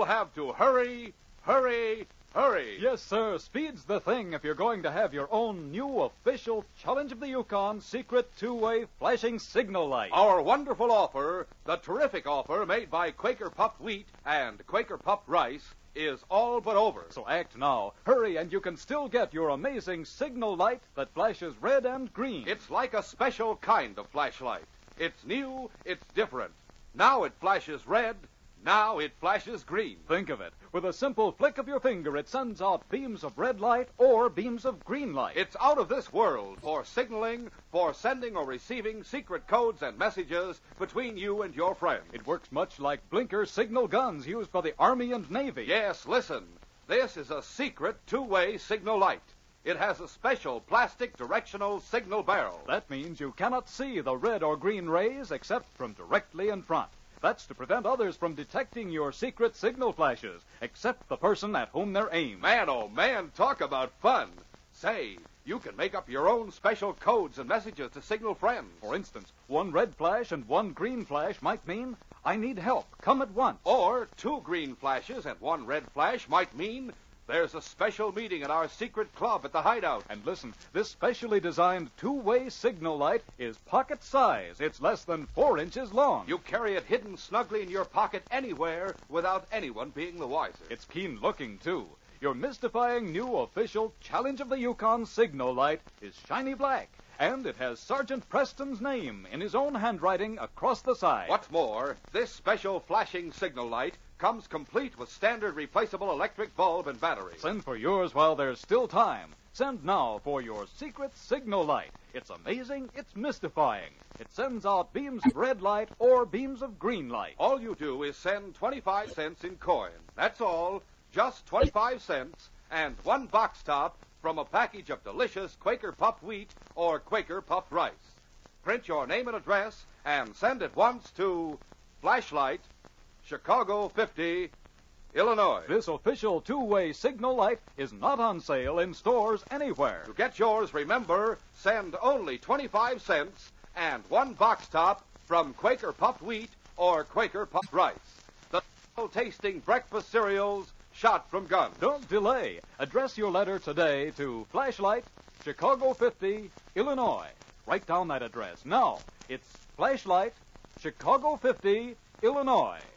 you'll have to hurry, hurry, hurry. Yes, sir. Speed's the thing if you're going to have your own new official Challenge of the Yukon secret two-way flashing signal light. Our wonderful offer, the terrific offer made by Quaker Puffed Wheat and Quaker Puffed Rice, is all but over. So act now. Hurry, and you can still get your amazing signal light that flashes red and green. It's like a special kind of flashlight. It's new, it's different. Now it flashes red, now it flashes green. Think of it. With a simple flick of your finger, it sends out beams of red light or beams of green light. It's out of this world for signaling, for sending or receiving secret codes and messages between you and your friends. It works much like blinker signal guns used by the Army and Navy. Yes, listen. This is a secret two-way signal light. It has a special plastic directional signal barrel. That means you cannot see the red or green rays except from directly in front. That's to prevent others from detecting your secret signal flashes, except the person at whom they're aimed. Man, oh man, talk about fun. Say, you can make up your own special codes and messages to signal friends. For instance, one red flash and one green flash might mean, I need help, come at once. Or two green flashes and one red flash might mean, there's a special meeting at our secret club at the hideout. And listen, this specially designed two-way signal light is pocket size. It's less than 4 inches long. You carry it hidden snugly in your pocket anywhere without anyone being the wiser. It's keen looking, too. Your mystifying new official Challenge of the Yukon signal light is shiny black, and it has Sergeant Preston's name in his own handwriting across the side. What's more, this special flashing signal light comes complete with standard replaceable electric bulb and battery. Send for yours while there's still time. Send now for your secret signal light. It's amazing, it's mystifying. It sends out beams of red light or beams of green light. All you do is send 25 cents in coin. That's all, just 25 cents and one box top from a package of delicious Quaker Puffed Wheat or Quaker Puffed Rice. Print your name and address and send at once to Flashlight, Chicago 50, Illinois. This official two-way signal light is not on sale in stores anywhere. To get yours, remember, send only 25 cents and one box top from Quaker Puffed Wheat or Quaker Puffed Rice. The tasting breakfast cereals shot from guns. Don't delay. Address your letter today to Flashlight, Chicago 50, Illinois. Write down that address now. It's Flashlight, Chicago 50, Illinois.